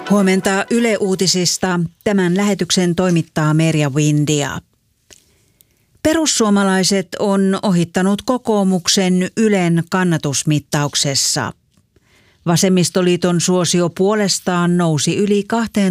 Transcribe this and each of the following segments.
Huomenta Yle Uutisista. Tämän lähetyksen toimittaa Merja Windia. Perussuomalaiset on ohittanut kokoomuksen Ylen kannatusmittauksessa. Vasemmistoliiton suosio puolestaan nousi yli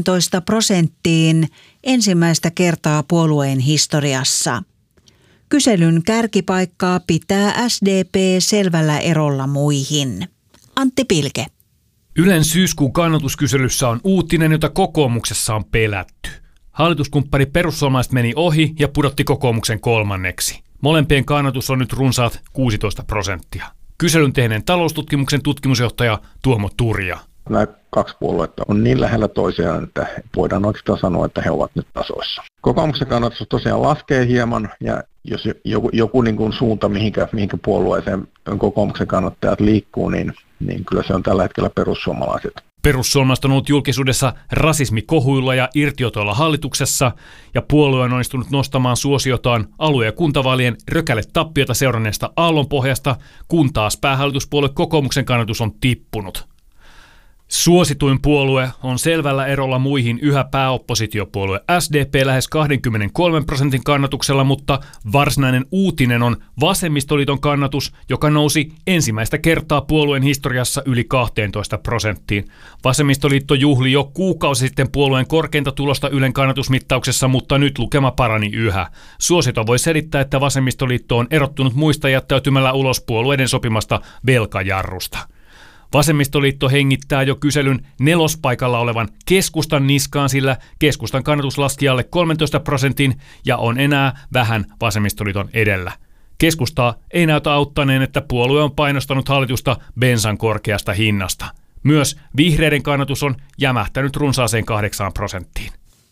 12% ensimmäistä kertaa puolueen historiassa. Kyselyn kärkipaikkaa pitää SDP selvällä erolla muihin. Antti Pilke. Ylen syyskuun kannatuskyselyssä on uutinen, jota kokoomuksessa on pelätty. Hallituskumppani perussuomalaiset meni ohi ja pudotti kokoomuksen kolmanneksi. Molempien kannatus on nyt runsaat 16%. Kyselyn tehneen taloustutkimuksen tutkimusjohtaja Tuomo Turja. Nämä kaksi puoluetta on niin lähellä toisiaan, että voidaan oikeastaan sanoa, että he ovat nyt tasoissa. Kokoomuksen kannatus tosiaan laskee hieman, ja jos joku niin kuin suunta, mihinkä puolueeseen kokoomuksen kannattajat liikkuu, niin kyllä se on tällä hetkellä perussuomalaiset. Perussuomalaiset on ollut julkisuudessa rasismikohuilla ja irtiotoilla hallituksessa, ja puolue on onnistunut nostamaan suosiotaan alue- ja kuntavaalien rökäletappiota seuranneesta aallonpohjasta, kun taas päähallituspuolue kokoomuksen kannatus on tippunut. Suosituin puolue on selvällä erolla muihin yhä pääoppositiopuolue SDP lähes 23% kannatuksella, mutta varsinainen uutinen on Vasemmistoliiton kannatus, joka nousi ensimmäistä kertaa puolueen historiassa yli 12%. Vasemmistoliitto juhli jo kuukausi sitten puolueen korkeinta tulosta Ylen kannatusmittauksessa, mutta nyt lukema parani yhä. Suosito voi selittää, että Vasemmistoliitto on erottunut muista jättäytymällä ulos puolueiden sopimasta velkajarrusta. Vasemmistoliitto hengittää jo kyselyn nelospaikalla olevan keskustan niskaan, sillä keskustan kannatus laski alle 13% ja on enää vähän Vasemmistoliiton edellä. Keskustaa ei näytä auttaneen, että puolue on painostanut hallitusta bensan korkeasta hinnasta. Myös vihreiden kannatus on jämähtänyt runsaaseen 8%.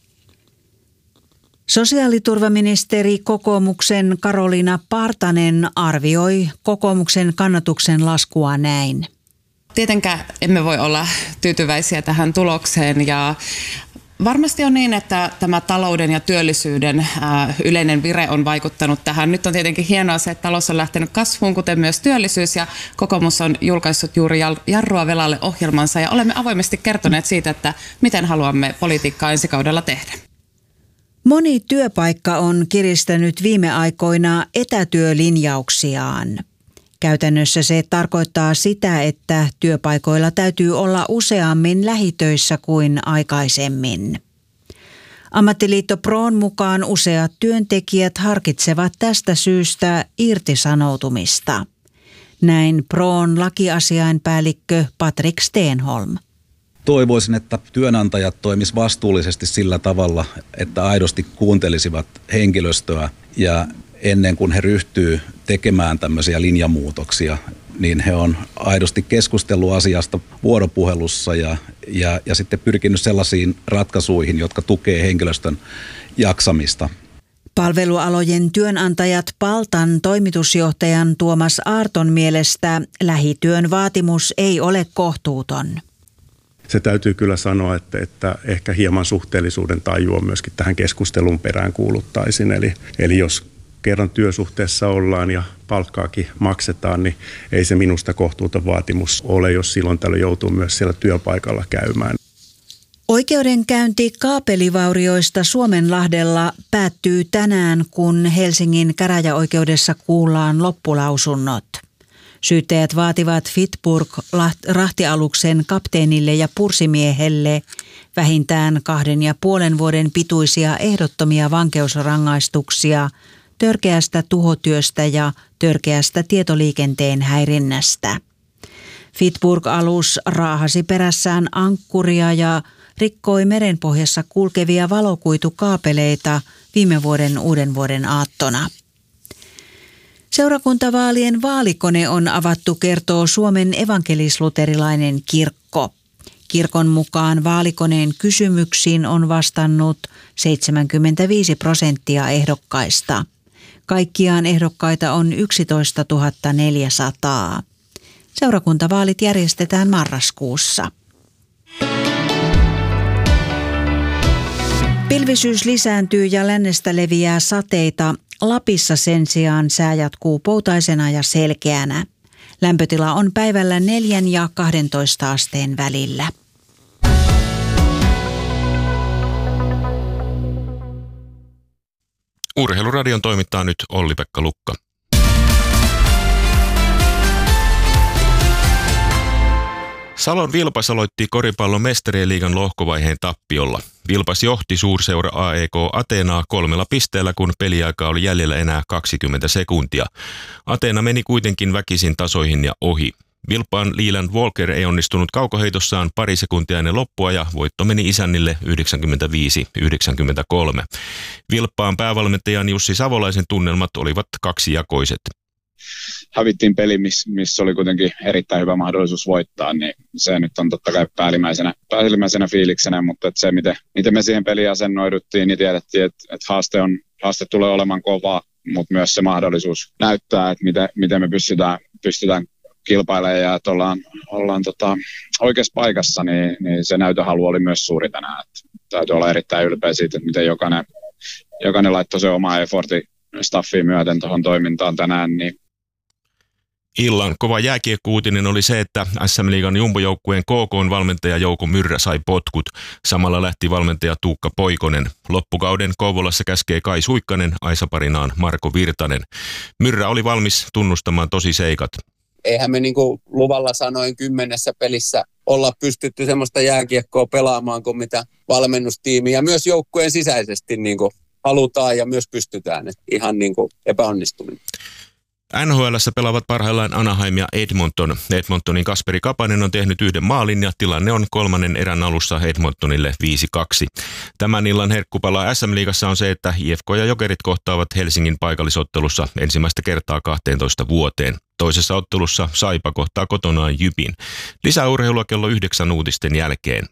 Sosiaaliturvaministeri kokoomuksen Karoliina Partanen arvioi kokoomuksen kannatuksen laskua näin. Tietenkään emme voi olla tyytyväisiä tähän tulokseen ja varmasti on niin, että tämä talouden ja työllisyyden yleinen vire on vaikuttanut tähän. Nyt on tietenkin hienoa se, että talous on lähtenyt kasvuun, kuten myös työllisyys, ja kokoomus on julkaissut juuri Jarrua velalle -ohjelmansa ja olemme avoimesti kertoneet siitä, että miten haluamme politiikkaa ensi kaudella tehdä. Moni työpaikka on kiristänyt viime aikoina etätyölinjauksiaan. Käytännössä se tarkoittaa sitä, että työpaikoilla täytyy olla useammin lähitöissä kuin aikaisemmin. Ammattiliitto Proon mukaan useat työntekijät harkitsevat tästä syystä irtisanoutumista. Näin Proon lakiasiainpäällikkö Patrik Stenholm. Toivoisin, että työnantajat toimisivat vastuullisesti sillä tavalla, että aidosti kuuntelisivat henkilöstöä ja ennen kuin he ryhtyy tekemään tämmöisiä linjamuutoksia, niin he on aidosti keskustellut asiasta vuoropuhelussa ja sitten pyrkinyt sellaisiin ratkaisuihin, jotka tukee henkilöstön jaksamista. Palvelualojen työnantajat Paltan toimitusjohtajan Tuomas Aarton mielestä lähityön vaatimus ei ole kohtuuton. Se täytyy kyllä sanoa, että ehkä hieman suhteellisuuden tajua myöskin tähän keskustelun perään kuuluttaisin. Eli jos kerran työsuhteessa ollaan ja palkkaakin maksetaan, niin ei se minusta kohtuuton vaatimus ole, jos silloin tällöin joutuu myös siellä työpaikalla käymään. Oikeudenkäynti kaapelivaurioista Suomenlahdella päättyy tänään, kun Helsingin käräjäoikeudessa kuullaan loppulausunnot. Syyttäjät vaativat Fitburg-rahtialuksen kapteenille ja pursimiehelle vähintään 2,5 vuoden pituisia ehdottomia vankeusrangaistuksia törkeästä tuhotyöstä ja törkeästä tietoliikenteen häirinnästä. Fitburg-alus raahasi perässään ankkuria ja rikkoi merenpohjassa kulkevia valokuitukaapeleita viime vuoden uudenvuoden aattona. Seurakuntavaalien vaalikone on avattu, kertoo Suomen evankelis-luterilainen kirkko. Kirkon mukaan vaalikoneen kysymyksiin on vastannut 75% ehdokkaista. Kaikkiaan ehdokkaita on 11 400. Seurakuntavaalit järjestetään marraskuussa. Pilvisyys lisääntyy ja lännestä leviää sateita. Lapissa sen sijaan sää jatkuu poutaisena ja selkeänä. Lämpötila on päivällä 4 ja 12 asteen välillä. Urheiluradion toimittaa nyt Olli-Pekka Lukka. Salon Vilpas aloitti koripallon mestarien liigan lohkovaiheen tappiolla. Vilpas johti suurseura AEK Ateenaa 3 pisteellä, kun peliaikaa oli jäljellä enää 20 sekuntia. Ateena meni kuitenkin väkisin tasoihin ja ohi. Vilpaan Leland Walker ei onnistunut kaukoheitossaan pari sekuntia ennen loppua ja voitto meni isännille 95-93. Vilppaan päävalmentajan Jussi Savolaisen tunnelmat olivat kaksijakoiset. Hävittiin peli, missä oli kuitenkin erittäin hyvä mahdollisuus voittaa, niin se nyt on totta kai päällimmäisenä fiiliksenä, mutta se miten me siihen peliin asennoiduttiin, niin tiedettiin, että haaste tulee olemaan kova, mutta myös se mahdollisuus näyttää, että miten me pystytään kilpailemaan ja että ollaan oikeassa paikassa, niin se näytöhalu oli myös suuri tänään. Että täytyy olla erittäin ylpeä siitä, että miten jokainen laittoi se oma efforti staffiin myöten tuohon toimintaan tänään. Niin. Illan kova jääkiekko-uutinen oli se, että SM-liigan jumbojoukkueen KK:n valmentaja Jouko Myrrä sai potkut. Samalla lähti valmentaja Tuukka Poikonen. Loppukauden Kouvolassa käskee Kai Suikkanen, Aisaparinaan Marko Virtanen. Myrrä oli valmis tunnustamaan tosiseikat. Eihän me luvalla sanoen 10 pelissä olla pystytty semmoista jääkiekkoa pelaamaan kuin mitä valmennustiimi ja myös joukkueen sisäisesti halutaan ja myös pystytään. Et ihan epäonnistuminen. NHL:ssä pelaavat parhaillaan Anaheim ja Edmonton. Edmontonin Kasperi Kapanen on tehnyt 1 maalin ja tilanne on 3. erän alussa Edmontonille 5-2. Tämän illan herkkupala SM-liigassa on se, että IFK ja Jokerit kohtaavat Helsingin paikallisottelussa ensimmäistä kertaa 12 vuoteen. Toisessa ottelussa Saipa kohtaa kotonaan Jypin. Lisää urheilua kello 9 uutisten jälkeen.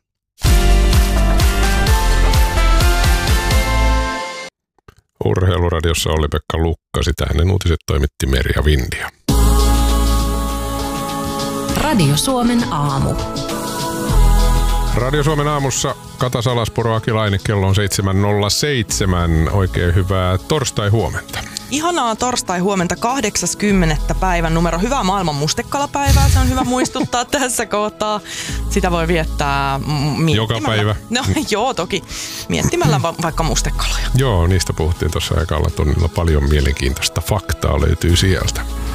Urheiluradiossa Olli-Pekka Lukka, sitä ennen uutiset toimitti Merja Vindia. Radio Suomen aamu. Radio Suomen aamussa Kata Salaspuro, Akilainen, kello on 7.07. Oikein hyvää torstai-huomenta. Ihanaa torstai-huomenta 80. päivän numero. Hyvää maailman mustekalapäivää, se on hyvä muistuttaa tässä kohtaa. Sitä voi viettää joka päivä. No joo, toki. Miettimällä vaikka mustekaloja. Joo, niistä puhuttiin tuossa ekalla tunnilla. Paljon mielenkiintoista faktaa löytyy sieltä.